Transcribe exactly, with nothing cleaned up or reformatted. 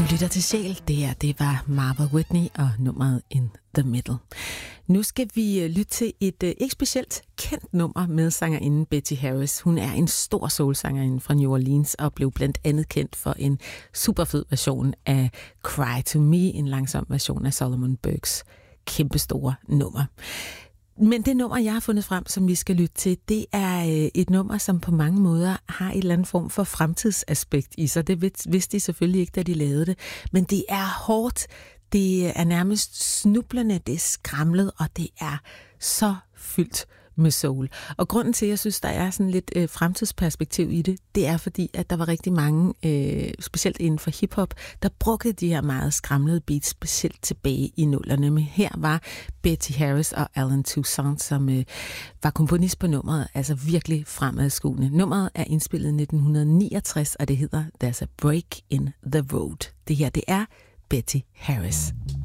lytter til Sjæl. Det her, det var Marva Whitney og nummeret In the Middle. Nu skal vi lytte til et uh, ikke specielt kendt nummer med sangerinden Betty Harris. Hun er en stor soulsangerinde fra New Orleans og blev blandt andet kendt for en super fed version af Cry to Me, en langsom version af Solomon Burkes kæmpestore nummer. Men det nummer, jeg har fundet frem, som vi skal lytte til, det er et nummer, som på mange måder har en eller anden form for fremtidsaspekt i sig. Det vidste de selvfølgelig ikke, da de lavede det. Men det er hårdt, det er nærmest snublende, det er skramlet, og det er så fyldt med soul. Og grunden til, at jeg synes, der er sådan lidt øh, fremtidsperspektiv i det, det er fordi, at der var rigtig mange, øh, specielt inden for hiphop, der brugte de her meget skramlede beats, specielt tilbage i nullerne. Men her var Betty Harris og Alan Toussaint, som øh, var komponist på nummeret, altså virkelig fremadskuende. Nummeret er indspillet i nitten niogtres, og det hedder There's a Break in the Road. Det her, det er Betty Harris.